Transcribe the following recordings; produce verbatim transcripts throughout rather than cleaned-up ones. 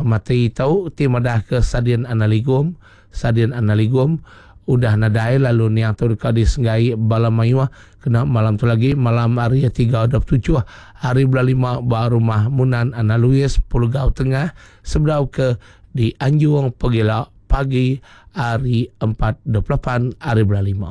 mati tahu ti madah ke Sadian Analigum Sadian Analigum udah nadai lalu niang tu dekat disenggai balamayua kena malam tu lagi malam hari tiga dua tujuh hari bulan lima baru rumah Munan Analuis Pulau Gau Tengah seberau ke di Anjuang Pegila pagi hari empat dua lapan hari bulan lima.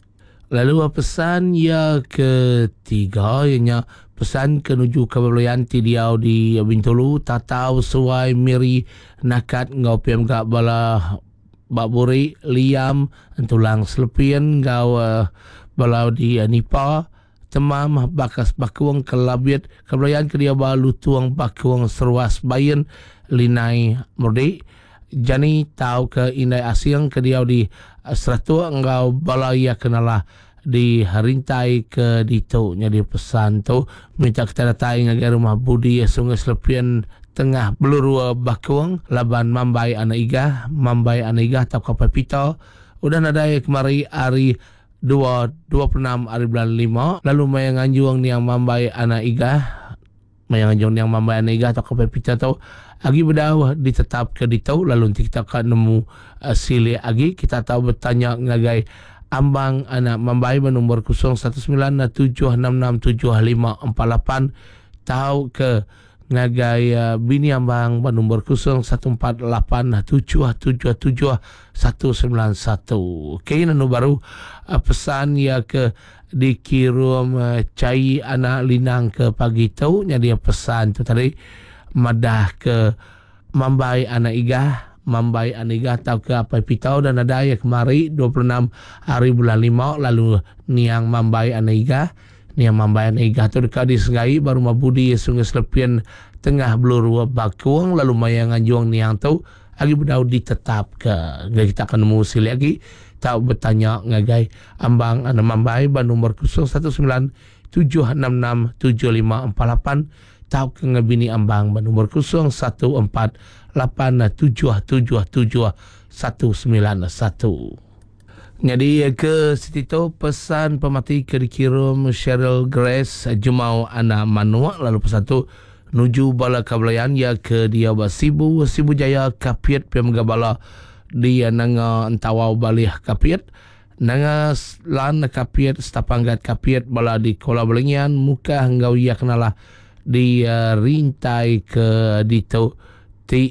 Lalu pesan yang ketiga ianya pesan kenuju kebelayan ti diau di Bintulu tatau suai miri nakat ngau pm gak bala Baburi liam entulang selepian gau uh, balau di uh, Nipa temam bakas bakuang kelabit kebelayan ke dia balu tuang bakuang seruas bayan linai murdi jani tau ke indai asiang ke dia di uh, seratu engkau balai ya kenalah di harintai ke dito nya di pesan tu minta kita datai ngagai rumah budi ya sungai selepian tengah belurua bakuang laban mambai anak iga mambai anak iga tap kapal pita udah nadai kemari hari dua dua puluh enam hari bulan lima lalu mayang anjuang ni yang mambai anak iga mayang anjuang ni yang mambai anak iga tap kapal pita tau agi berdau ditetap ke ditau lalu kita akan nemu uh, sili agi kita tahu bertanya ngagai ambang anak mambai bernomor kosong satu sembilan tujuh enam enam tujuh lima empat lapan tahu ke ngagai uh, bini ambang bernomor kosong satu empat lapan tujuh tujuh tujuh satu sembilan satu. Okey nanu baru uh, pesan ya ke dikirim uh, cai anak linang ke pagi tu nya dia pesan tu tadi madah ke mambai anak igah mambai anak igah tau ke apa pitau dan ada ya kemari dua puluh enam hari bulan lima lalu niang mambai anak igah niang mambai anak igah tu dekat disenggai baru mabudi sungai selepian tengah belurua bakuang lalu mayang anjuang niang tu agi berdau ditetap ke kita akan nemu sili lagi tau bertanya ngagai ambang anak mambai bernomor kosong satu sembilan tujuh enam enam tujuh lima empat lapan tau ke ngabini ambang bernomor kosong satu empat lapan tujuh tujuh tujuh satu sembilan satu. Jadi ke situ pesan pemati ke dikirim Cheryl Grace Jumau Ana Manua lalu pesan tu nuju bala kabelayan ya ke dia Sibu Sibu Jaya Kapiat pemga bala dia nanga entawau balih Kapiat nanga lan Kapiat stapanggat Kapiat bala di Kola Belengian muka hanggau ia kenalah di uh, rintai ke dito ti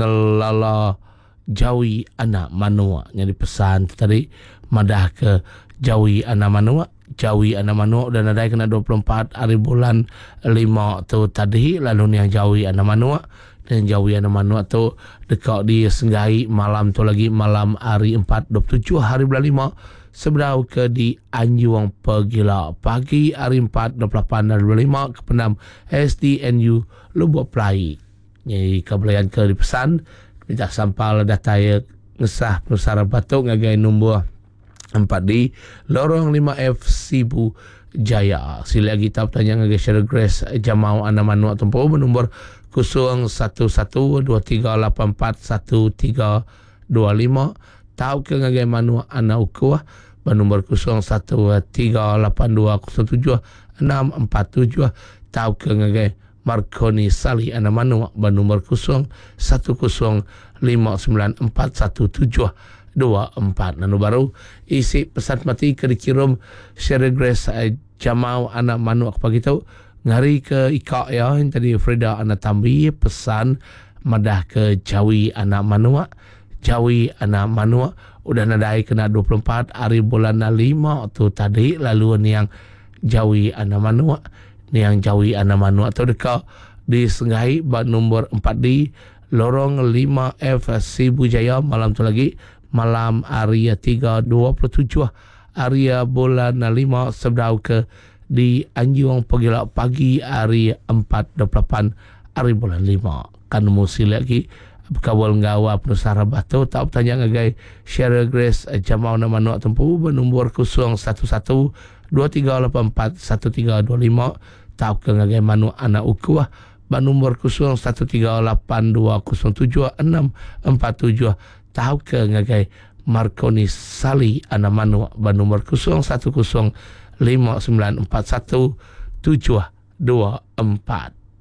ngelala jawi anak manua jadi pesan tadi madah ke jawi anak manua jawi anak manua dan ada kena dua puluh empat hari bulan lima tu tadi lalu ni yang jawi anak manua dan jawi anak manua tu dekat di senggai malam tu lagi malam hari empat dua puluh tujuh hari bulan lima seberau ke di Anjuang Pegila pagi hari empat dua puluh lapan hari bulan lima ke penam S D N U Lubuk Pelai. Jadi kebelayan ke dipesan minta sampal data ya ngesah penusara batuk ngagai nombor empat di lorong lima F Sibu Jaya. Sila lagi tahu tanya ngagai Cheryl Grace Jamau Ana Manu tempoh bernombor kosong satu satu dua tiga lapan empat satu tiga dua lima tahu ke ngagai Manu Ana Ukuah bernombor kosong satu tiga lapan dua kosong tujuh enam empat tujuh tahu ke ngagai Marconi Sali Ana Manu bernomor kosong satu kosong lima sembilan empat satu tujuh dua empat. Nanu baru isi pesan mati ke dikirim Cheryl Grace eh, Jamau Ana Manu apa gitu ngari ke Ika ya yang tadi Frida Ana Tambi pesan madah ke Jawi Ana Manua Jawi Ana Manua udah nadai kena dua puluh empat hari bulan lima tu tadi lalu ni yang Jawi Ana Manua ni yang Jawi Ana Manua tu dekat di Senggai bak nombor empat di lorong lima F Sibu Jaya malam tu lagi malam hari tiga dua puluh tujuh hari bulan lima seberau ke di Anjuang Pegila pagi hari empat dua puluh lapan hari bulan lima kan musi lagi kawal ngawa penusara batu tak bertanya ngagai Cheryl Grace Jamau Nama Nuak Tempu bernombor kosong satu satu dua tiga lapan empat satu tiga dua lima tak ke ngagai Manu Anak Ukuah bernombor kosong satu tiga lapan dua kosong tujuh enam empat tujuh tahu ke ngagai Marconi Sali Ana Manu bernombor kosong satu kosong lima sembilan empat satu tujuh dua empat.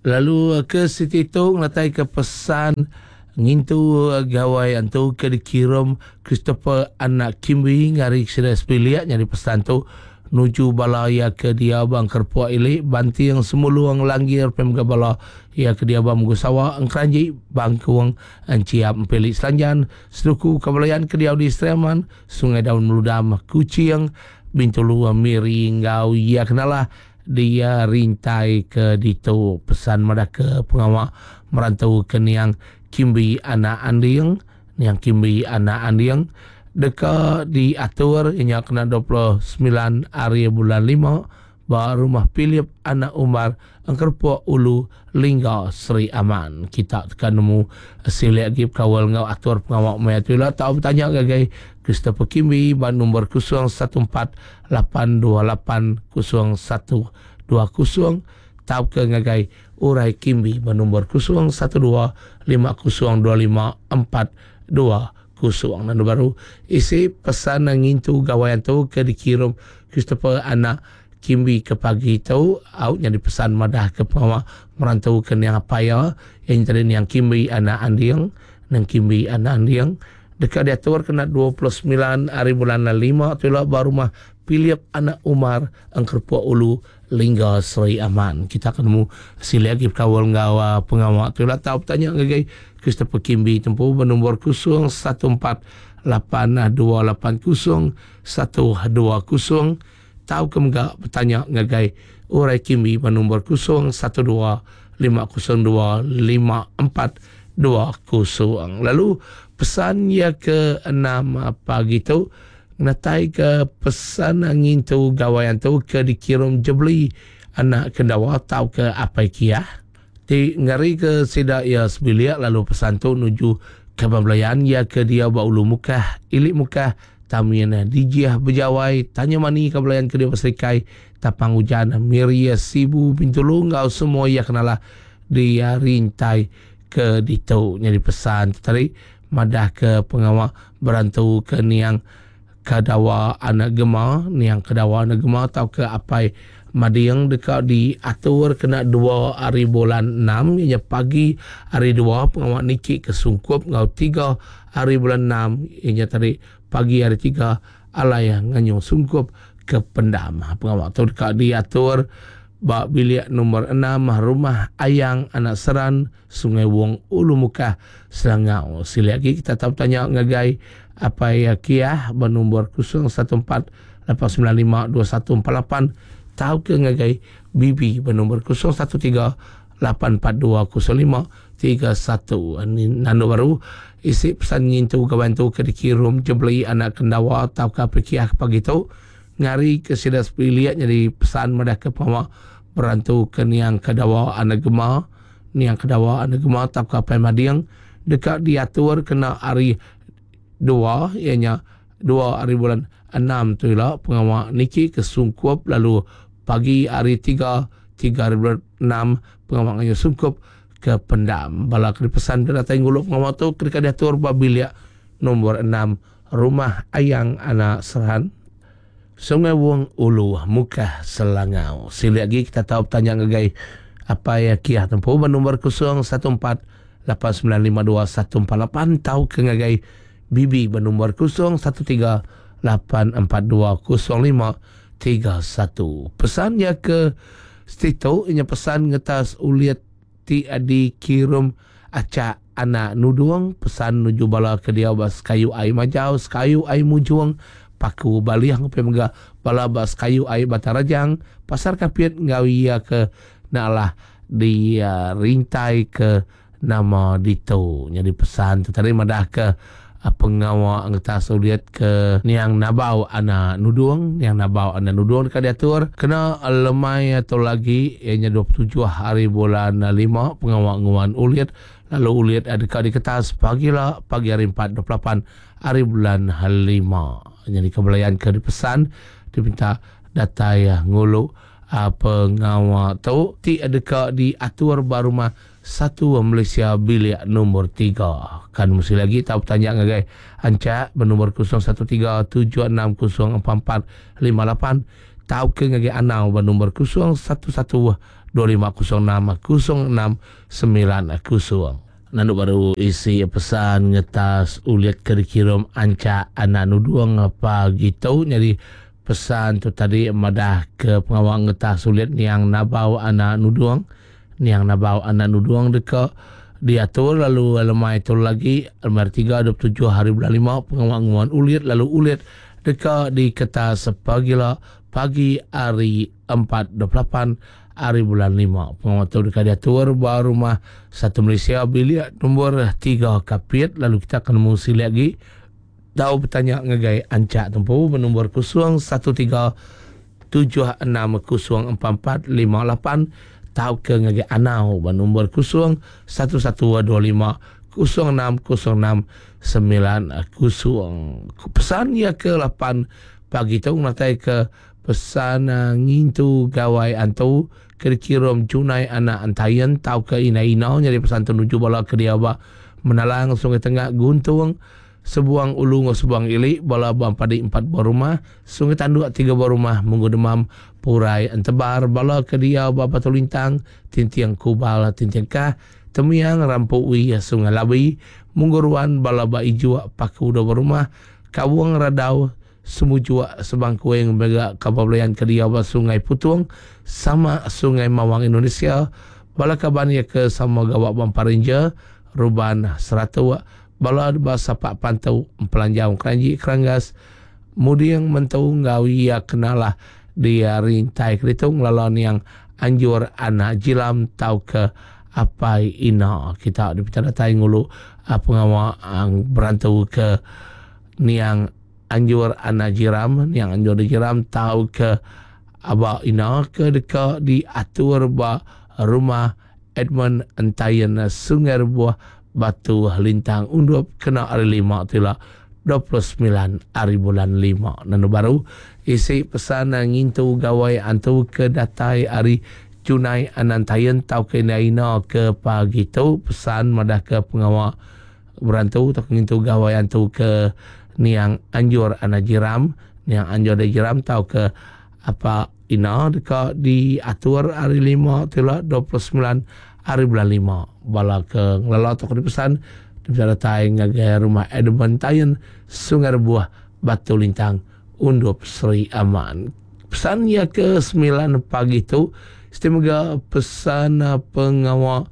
Lalu ke Siti tu ngelatai ke pesan ngintu gawai antu ke dikirim Christopher anak Kimbi ngari sida sepiliak nyari pesan tu nuju balaya ke dia bang kerpuak ilik banti yang semuluang langgir pemga bala ya ke dia bang gusawa engkranji bang kuang enciap empelik selanjan seduku kebalayan ke dia di Streman sungai daun meludam kucing bintulu miri ngau ya kenalah dia rintai ke ditu pesan madah ke pengawak merantau ke niang Kimbi anak Andiang niang Kimbi anak Andiang deka diatur inya kena dua puluh sembilan hari bulan lima ba rumah Philip anak Umar angkerpo ulu Lingga Sri Aman kita tekan nemu sili lagi kawal ngau atur pengawak mayatula tahu bertanya gagai Christopher Kimbi ban nombor kosong satu empat lapan dua lapan kosong satu dua kosong tahu ke ngagai urai Kimbi ban nombor kosong satu dua lima kosong dua lima empat dua kosong dan baru isi pesan ngintu gawayan tu ke dikirim Christopher anak Kimbi ke pagi tu out jadi pesan madah ke pengawak merantau ke yang apa ya yang tadi yang Kimbi anak Andiang dan Kimbi anak Andiang dekat dia tuar kena dua puluh sembilan hari bulan lima tu lah baru mah Philip anak Umar angkerpuak ulu Lingga Sri Aman kita akan mu sila lagi kawal ngawa pengawak tu lah tahu tanya ngagai Christopher Kimbi tempuh bernombor kosong satu empat lapan dua lapan kosong satu dua kosong tahu ke enggak bertanya ngagai urai Kimbi bernombor kosong satu dua lima kosong dua lima empat dua kosong lalu pesan ya ke enam pagi tu natai ke pesan angin tu gawayan tu ke dikirim jebeli anak kendawa tahu ke apa kia di ngari ke sida ya sebilia lalu pesan tu nuju ke pembelayan ya ke dia baulu mukah ilik mukah tamiana dijiah bejawai tanya mani ke pembelayan ke dia pasrikai tapang hujan miria sibu bintulu ngau semua ya kenalah dia rintai ke ditu nyari pesan tadi madah ke pengawak berantau ke niang kadawa anak gema niang kadawa anak gema tahu ke apa madiang dekat diatur kena dua hari bulan enam ianya pagi hari dua pengawak niki ke sungkup ngau tiga hari bulan enam ianya tadi pagi hari tiga alaya nganyong sungkup ke pendam pengawak tu dekat diatur bak bilik nombor enam rumah Ayang anak Seran Sungai Wong Ulu Mukah Selangau sila lagi kita tahu tanya ngagai apa ya kia bernombor kosong satu empat lapan sembilan lima dua satu empat lapan tahu ke ngagai Bibi bernombor kosong satu tiga lapan empat dua kosong lima tiga satu ini nando baru isi pesan ngintu kawan tu ke dikirim jebeli anak kendawa tahu ke apa kia pagi tu ngari ke sidas pilihat jadi pesan madah ke pama berantau ke niang kedawa anak gema niang kedawa anak gema tahu ke apa madiang dekat diatur kena hari dua ianya dua hari bulan enam tu lah pengawak niki ke sungkup lalu pagi hari tiga tiga hari bulan enam pengawak nganya sungkup ke pendam bala ke pesan dia datang nguluk pengawak tu ketika diatur babilia nombor enam rumah Ayang anak Serhan Sungai Wong Ulu Mukah Selangau sila lagi kita tahu tanya ngagai apa ya kia tempuh nombor kosong satu empat lapan sembilan lima dua satu empat lapan tahu ke ngagai Bibi bernombor kosong satu tiga lapan empat dua kosong lima tiga satu pesan ya ke stito inya pesan ngetas uliat ti adi kirim acak anak nuduang pesan nuju bala ke dia bas kayu ai majau kayu ai mujuang paku baliang pemega bala bas kayu ai batarajang pasar kapiat ngawi ya ke nalah dia rintai ke nama dito jadi pesan tu tadi madah ke pengawak anggota Soviet ke niang nabau anak nuduang niang nabau anak nuduang dekat diatur kena lemai atau lagi ianya dua puluh tujuh hari bulan lima pengawak nguan uliat lalu uliat ada dekat di kertas pagi lah pagi hari empat dua puluh delapan hari bulan lima jadi kebelayan ke dipesan diminta data ya ngulu pengawak tu ti adakah diatur baru mah satu Malaysia bilik nombor tiga kan mesti lagi tahu tanya ngagai anca bernombor kosong satu tiga tujuh enam kosong empat empat lima lapan tahu ke ngagai anau bernombor kosong satu satu dua lima kosong enam kosong enam sembilan kosong. Nandu baru isi pesan ngetas uliat kerikirum anca anak nuduang apa gitu. Jadi pesan tu tadi madah ke pengawal ngetas uliat yang nabau anak nuduang, yang nabau anak nuduang deka diatur. Lalu lemah itu lagi lembar tiga dua puluh tujuh hari bulan lima pengawal nguan uliat. Lalu uliat deka di kertas pagila pagi hari empat dua puluh delapan hari bulan lima. Pengawal dekat diatur baru rumah satu Malaysia bilik nombor tiga kapit. Lalu kita akan mengisi lagi tahu bertanya ngegai ancak tempuh bernombor kosong satu tiga tujuh enam kosong empat empat lima lapan. Tahu ke ngegai anau bernombor kosong satu satu dua lima kosong enam kosong enam sembilan kosong. Pesan ya ke lapan pagi tu natai ke pesan uh, ngintu gawai antu kira-kirum cunai anak antayan tahu ke ina-ina. Jadi pesan tunuju bala ke dia ba menalang sungai tengah guntung sebuang ulung sebuang ilik bala bang padi empat buah rumah sungai tanduk tiga buah rumah munggu demam purai antebar bala ke dia ba batu lintang tintiang kubal tintiang kah temiang rampui sungai labi munggu ruan bala ba ijo paku dua buah rumah kawang radau semua jua sebangku yang bergerak kapabelayan ke dia sungai Putung sama sungai Mawang Indonesia bala kabania ke sama gawak Bamparinja ruban seratu bala bahasa pak pantau pelanjau keranji keranggas mudiang mentau ngawi ya kenalah dia rintai kritung lalon yang anjur anak jilam tau ke apa ina kita dipercaya tai ngulu apa ngawa berantau ke niang anjur anak jiram yang anjur jiram tahu ke aba ina ke dekat diatur ba rumah Edmund Entayan Sungai Buah Batu Lintang undup kena hari lima tila dua puluh sembilan hari bulan lima. Nanu baru isi pesan ngintu gawai antu ke datai hari Junai Anantayan tahu ke ina ke pagi tu pesan madah ke pengawal berantau tak ngintu gawai antu ke niang anjur anak jiram niang anjur de jiram tahu ke apa ina dekat diatur hari lima tila dua puluh sembilan hari bulan lima bala ke ngelatok di pesan di sana tai ngagai rumah Edmund Tayan Sungai Buah Batu Lintang undup Sri Aman. Pesan ya ke sembilan pagi tu istimewa pesan pengawal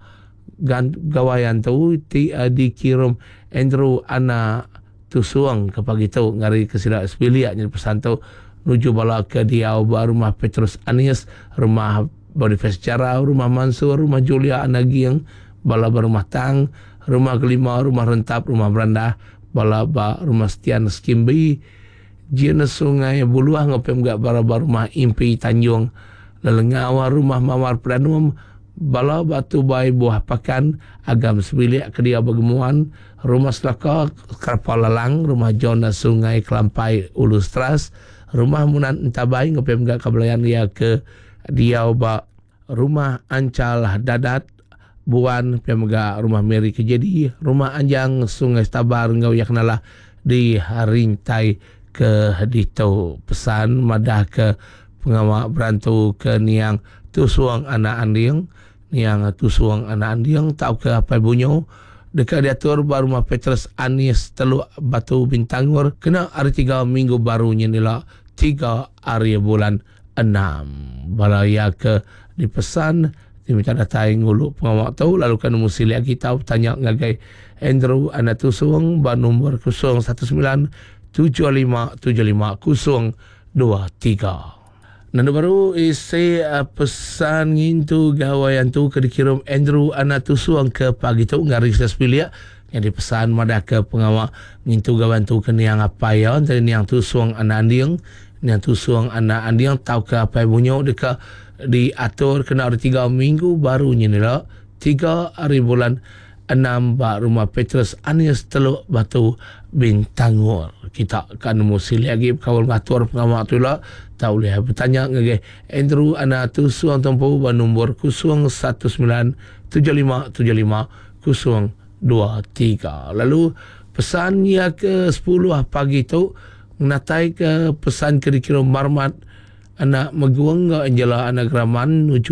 gawayan tu ti dikirim Andrew Ana tusuang ke pagi tu ngari kesilap sebilik jadi pesan tu nuju bala ke dia rumah Petrus Anies rumah Boniface Cara rumah Mansur rumah Julia Anagiang bala berumah tang rumah kelima rumah Rentap rumah Beranda bala ba rumah Stian Skimbi jina sungai Buluah ngopem gak bara rumah Impi Tanjung lelengawa rumah Mawar Pranum bala batu bai buah pakan agam sebilik ke dia begemuan rumah Selaka Kapal Lalang rumah Jona Sungai Kelampai Ulustras rumah Munan Entabai ngopem gak kabelayan dia ke dia ba rumah Ancal Dadat Buan pemega rumah Mary Kejadi rumah Anjang Sungai Tabar ngau yaknalah di Harintai ke dito pesan madah ke pengawal berantu ke niang tusuang anak andiang niang tusuang anak andiang tahu ke apa bunyo dekat diatur baru rumah Petrus Anies Teluk Batu Bintangur kena hari tiga minggu barunya nila tiga hari bulan enam balaya ke dipesan diminta datai ngulu pengawal tahu lalu kan mesti lagi tahu tanya ngagai Andrew anak tusuang ba nombor kosong satu sembilan tujuh lima tujuh lima kosong dua tiga. Nanti baru isi uh, pesan ngintu gawayan tu ke dikirim Andrew anak tusuang ke pagi tu ngari ses pilih yang dipesan madah ke pengawal ngintu gawayan tu ke niang apa ya dari niang tusuang anak andiang niang tusuang anak andiang tahu ke apa bunyo dekat diatur kena ada tiga minggu barunya ni lah tiga hari bulan enam bak rumah Petrus Anies Teluk Batu Bintangur kita akan mesti lagi kawal ngatur pengawal tu lah tahu lihat bertanya ngege Andrew anak tu suang tempuh ba nombor kosong satu sembilan tujuh lima tujuh lima kosong dua tiga. Lalu pesannya ke sepuluh pagi tu natai ke pesan kira-kira marmat anak meguang ga Angela anak Raman nuju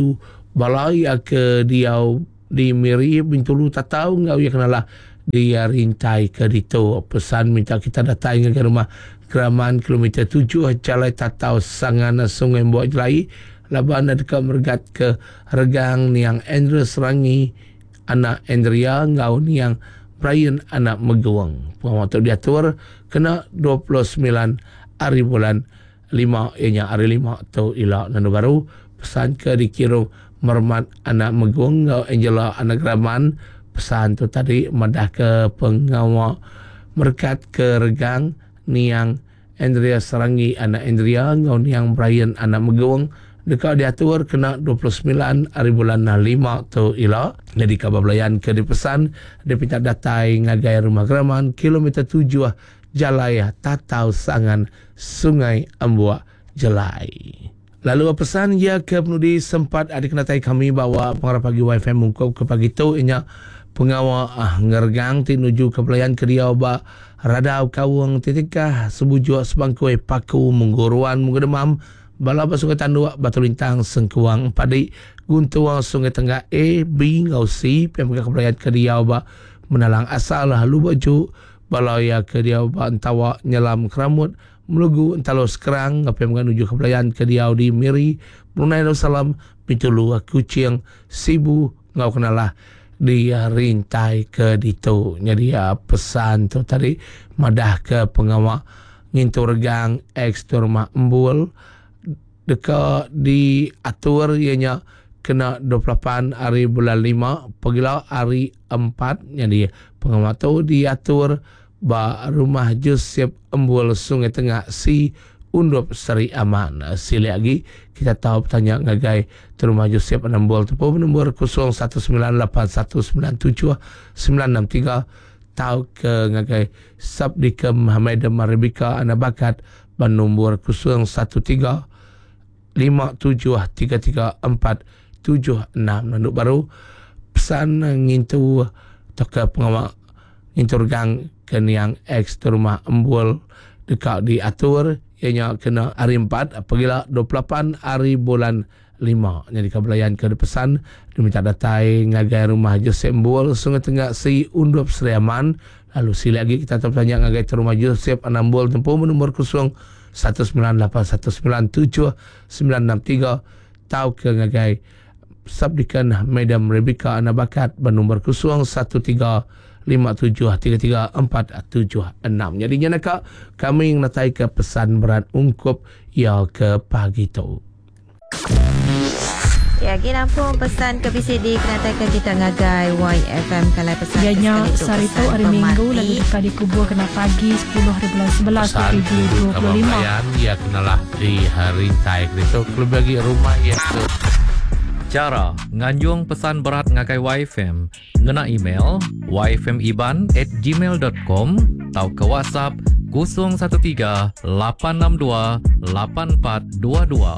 balai ke diau di Miri Bintulu tak tahu ngau ya kenalah dia rintai ke ditu pesan minta kita datang ke rumah Keraman kilometer tujuh calai tak tahu sangana sungai buat jelai laban dekat mergat ke regang niang Andrew Serangi anak Andrea ngau niang Brian anak Megawang waktu diatur kena dua puluh sembilan hari bulan lima ianya hari lima atau ila nanu baru pesan ke dikirim Mermat anak Megawang ngau Angela anak Keraman pesan tu tadi madah ke pengawal merkat ke regang niang Andrea Serangi anak Andrea ngau niang Brian anak Megawang dekat diatur kena dua puluh sembilan hari bulan lima tu ila jadi kabablayan ke dipesan dia pinta datai ngagai rumah Keraman kilometer tujuh Jalaya Tatau Sangan Sungai Ambua Jelai. Lalu pesan ia ke penudi sempat adik natai kami bahawa pengarah pagi Y F M mungkap ke pagi tu inya pengawal ah, ngergang tinuju ke pelayan ke dia ba radau kawang titikah sebujuk sebangkui paku mengguruan menggedemam balaba sungai tandua batu lintang sengkuang padi guntuang sungai tengah A B ngau C pemegah ke pelayan ke dia ba menalang asal lalu baju balaya ke dia ba entawa nyelam keramut melugu entalo sekerang apa yang menuju ke pelayan ke dia di Miri Brunei Darussalam Bintulu Kucing Sibu ngau kenalah dia rintai ke ditu. Jadi ya, pesan tu tadi madah ke pengawal ngintu regang ex turma embul dekat di atur ianya kena dua puluh lapan hari bulan lima pergilah hari empat. Jadi pengawal tu diatur ba rumah Joseph Embul Sungai Tengah si Undup Seri Aman. Sili lagi kita tahu tanya ngagai terumah Joseph Embul tu pun nombor kosong satu sembilan lapan satu sembilan tujuh sembilan enam tiga tahu ke ngagai Sabdika Muhammad Maribika anak bakat ban nombor kosong satu tiga lima tujuh tiga tiga empat tujuh enam. Nanduk baru pesan ngintu toka pengawal ngintu regang keniang ex terumah Embul dekat diatur ianya kena hari empat apabila dua puluh lapan hari bulan lima. Jadi kabelayan ke pesan diminta datai ngagai rumah Joseph Embul Sungai Tengah si Undup Seri Aman. Lalu sila lagi kita tanya ngagai rumah Joseph Anambul tempuh nombor kosong satu sembilan lapan satu sembilan tujuh sembilan enam tiga tahu ke ngagai Sabdikan Madam Rebecca anak bakat bernombor kosong satu tiga lima tujuh tiga tiga empat tujuh enam. Jadi nak kami yang natai ke pesan berat ungkup ya ke pagi tu. Ya, kita pun pesan ke P C D kena ke kita ngagai Y F M kalau pesan. Ianya sehari tu hari Minggu lalu dekat dikubur kena pagi sepuluh hari bulan sebelas dua ribu dua puluh lima. Ya kenalah di hari taik itu klub bagi rumah ya tu. Cara nganjung pesan berat ngagai Y F M ngena email y f m iban at gmail dot com atau ke WhatsApp kosong satu tiga lapan enam dua lapan empat dua dua.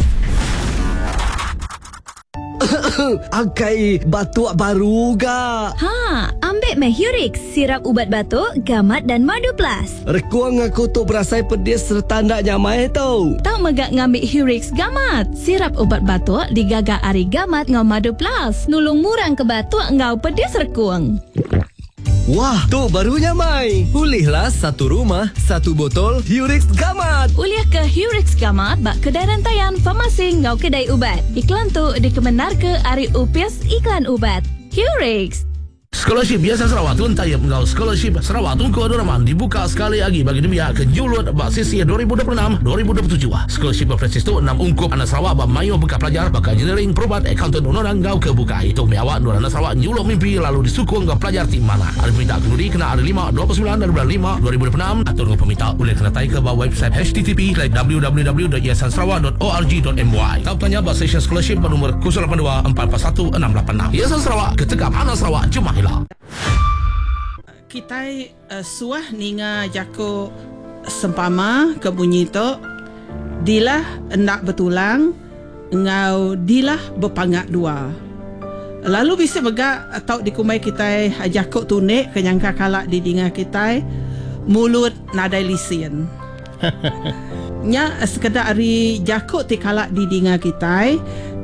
Angkai batuk baru ga? Ha, ambil Mehurix, sirap ubat batuk, gamat dan madu plus. Rekuang aku tu berasai pedis serta nak nyamai tau. Tak megak ngambil Hurix gamat. Sirap ubat batuk digagak ari gamat ngau madu plus. Nulung murang ke batuk ngau pedis rekuang. Wah, tu barunya Mai. Pulihlah satu rumah, satu botol Hurix Gamat. Uliah ke Hurix Gamat bak kedai rantaian farmasi ngau kedai ubat. Iklan tu dikemenar ke Ari Upias Iklan Ubat. Hurix. Scholarship Yayasan Sarawak Tun Tayyip Ngau Scholarship Sarawak Tunku Abdurrahman dibuka sekali lagi bagi demiak ke Julut bak sesi dua ribu dua puluh enam dua ribu dua puluh tujuh. Scholarship berpresis tu enam ungkup anak Sarawak bak mayu bekas pelajar bak engineering, perubat, accountant, undang ngau ke buka. Itu miawak dua anak Sarawak nyuluk mimpi lalu disukung ke pelajar di mana. Ada peminta kenudi kena hari lima dua puluh sembilan dan bulan lima dua ribu dua puluh enam. Atur dengan peminta boleh kena tai ke bawah website h t t p w w w dot yayasan sarawak dot org dot m y. Tahu tanya bak sesi scholarship bernomor kosong lapan dua empat empat satu enam lapan enam. Yayasan Sarawak ketegap anak Sarawak cuma hilang. Kita uh, suah ninga jako sempama ke bunyi tu dilah endak betulang ngau dilah berpangak dua. Lalu bisa begak atau dikumai kita jako tunik kenyangka kalak di dinga kita mulut nadai lisin. Nya sekedar hari jako ti kalak di dinga kita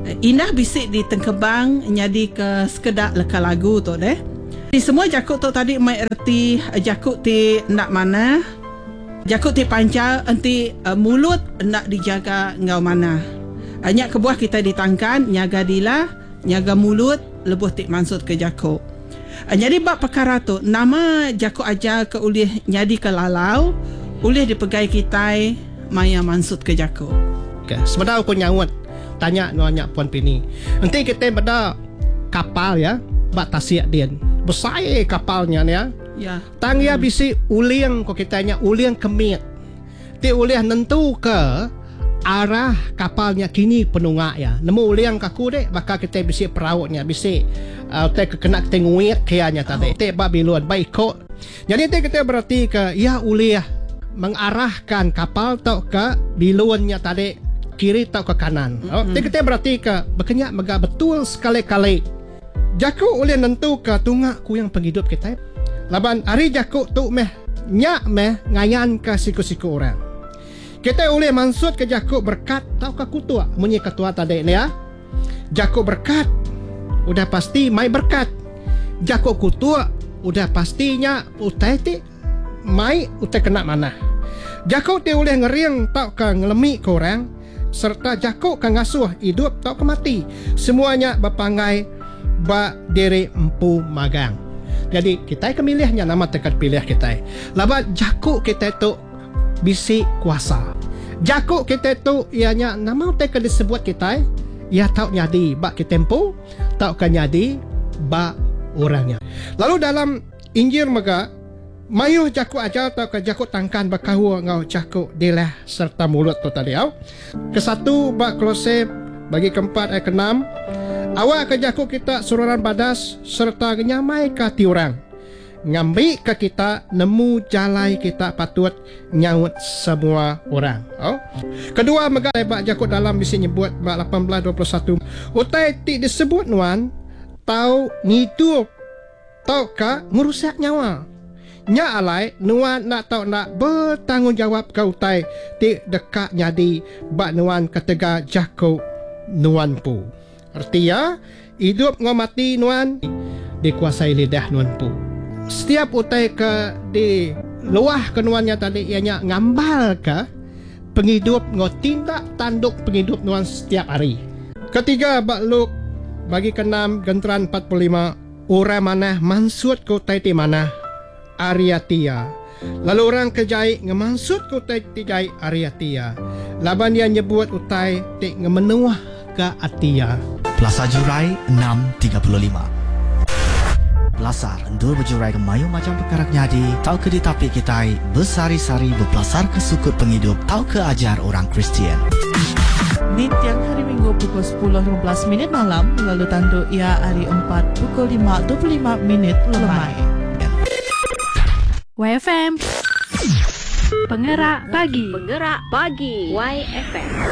indah bisik di tengkebang nyadi ke sekedar leka lagu tu deh. Di semua jakut tu tadi mai erti jakut ti nak mana. Jakut ti pancal enti uh, mulut nak dijaga ngau mana. Banyak kebuah kita ditangkan nyaga dila, nyaga mulut lebuh ti mansut ke jakut. Uh, jadi bab perkara tu nama jakut aja ke ulih nyadi ke lalau, ulih dipegai kita maya mansut ke jakut. Okay. Sebenarnya aku nyawat tanya nanya Puan Pini. Nanti kita pada kapal ya, bak tasiak dia. Besar kapalnya ya. Ya. Tang ya bisi uliang ko kitanya uliang kemit. Ti uliang nentu ke arah kapalnya kini penunggak ya. Nemu uliang kaku dek bakal kita bisi perautnya bisi uh, te kena tenguik kianya tadi. Te Babilon baik ko. Jadi te kita berarti ke ya uliah mengarahkan kapal tau ke bilonnya tadi kiri tau ke kanan. Oh, mm-hmm. Te kita berarti ke berkenyak mega betul sekali-kali. Jaku uliang nentu ke tunggak ku yang penghidup kita. Laban hari jakuk tu meh nyak meh ngayan ke siku-siku orang. Kita boleh maksud ke jakuk berkat tau ke kutua munyi ketua tadi ni ya. Jakuk berkat udah pasti mai berkat. Jakuk kutua udah pastinya utai ti mai utai kena mana. Jakuk ti boleh ngeriang tau ke ngelemi ke orang serta jakuk ke ngasuh hidup tau ke mati. Semuanya berpangai ba diri empu magang. Jadi kita kemilihnya nama tekat pilih kita. Laban jakuk kita tu bisi kuasa. Jakuk kita tu ianya nama tekat disebut kita ia tahu nyadi bak kitempo, tahu kan nyadi bak orangnya. Lalu dalam Injil mega mayu jakuk aja tahu ke jakuk tangkan bakahu ngau jakuk dilah serta mulut tu tadi au. Kesatu bak Kolose bagi keempat ayat keenam. Awak ke jakuk kita sururan badas serta nyamai ke tiurang. Ngambil ke kita nemu jalai kita patut nyaut semua orang. Oh. Kedua mega bak jakuk dalam bisi nyebut bak lapan belas dua puluh satu. Utai ti disebut nuan tau ngidup tau ka merusak nyawa. Nya alai nuan nak tau nak bertanggungjawab ke utai ti dekat nyadi bak nuan ketega jakuk nuan pu. Artinya hidup ngau mati nuan dikuasai lidah nuan pu. Setiap utai ke di luah ke nuannya tadi ianya ngambal ke penghidup ngau tindak tanduk penghidup nuan setiap hari. Ketiga bak Luk bagi keenam genteran empat puluh lima orang mana mansut ke utai ti mana Ariatia. Lalu orang kejai ngemansut ke utai ti jai Ariatia. Laban dia nyebut utai ti ngemenuah ke Atia. Plaza Jurai enam tiga puluh lima. Belasar endur berjurai ke mayu macam perkara nyadi. Tau ke di tapi kita bersari-sari berpelasar ke sukut penghidup. Tau ke ajar orang Kristian. Di tiang hari Minggu pukul sepuluh lima belas minit malam. Lalu tanduk ia hari empat pukul lima dua puluh lima minit lemai. Y F M Penggerak Pagi. Penggerak Pagi Y F M.